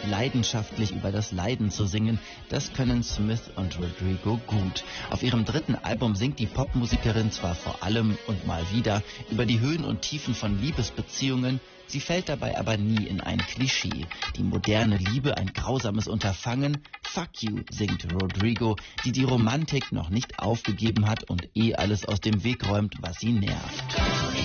leidenschaftlich über das Leiden zu singen, das können Smith und Rodrigo gut. Auf ihrem dritten Album singt die Popmusikerin zwar vor allem und mal wieder über die Höhen und Tiefen von Liebesbeziehungen, sie fällt dabei aber nie in ein Klischee. Die moderne Liebe, ein grausames Unterfangen. Fuck you, singt Rodrigo, die Romantik noch nicht aufgegeben hat und alles aus dem Weg räumt, was sie nervt.